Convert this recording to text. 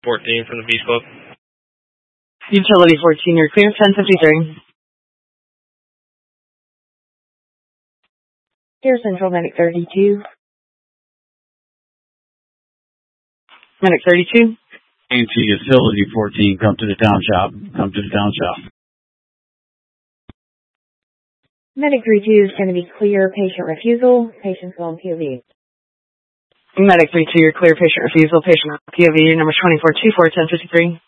14 from the Beach Club. Utility 14, you're clear, 1053. Here, Central Medic 32. Medic 32. And to Utility 14, come to the town shop. Come to the town shop. Medic 32 is going to be clear, patient refusal, patient still on POV. Medic 32, you're clear, patient refusal, patient POV, number 2424, 1053.